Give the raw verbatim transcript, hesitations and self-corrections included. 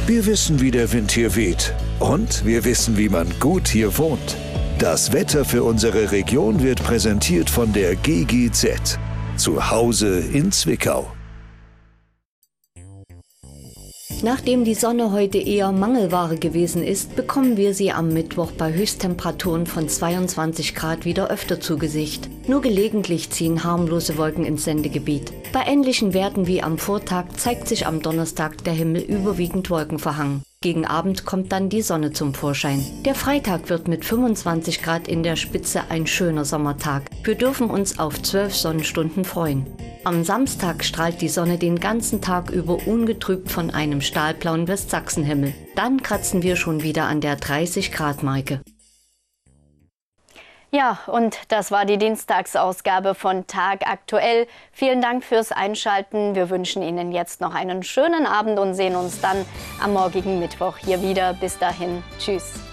Wir wissen, wie der Wind hier weht. Und wir wissen, wie man gut hier wohnt. Das Wetter für unsere Region wird präsentiert von der G G Z. Zu Hause in Zwickau. Nachdem die Sonne heute eher Mangelware gewesen ist, bekommen wir sie am Mittwoch bei Höchsttemperaturen von zweiundzwanzig Grad wieder öfter zu Gesicht. Nur gelegentlich ziehen harmlose Wolken ins Sendegebiet. Bei ähnlichen Werten wie am Vortag zeigt sich am Donnerstag der Himmel überwiegend wolkenverhangen. Gegen Abend kommt dann die Sonne zum Vorschein. Der Freitag wird mit fünfundzwanzig Grad in der Spitze ein schöner Sommertag. Wir dürfen uns auf zwölf Sonnenstunden freuen. Am Samstag strahlt die Sonne den ganzen Tag über ungetrübt von einem stahlblauen Westsachsenhimmel. Dann kratzen wir schon wieder an der dreißig Grad Marke. Ja, und das war die Dienstagsausgabe von Tag aktuell. Vielen Dank fürs Einschalten. Wir wünschen Ihnen jetzt noch einen schönen Abend und sehen uns dann am morgigen Mittwoch hier wieder. Bis dahin, tschüss.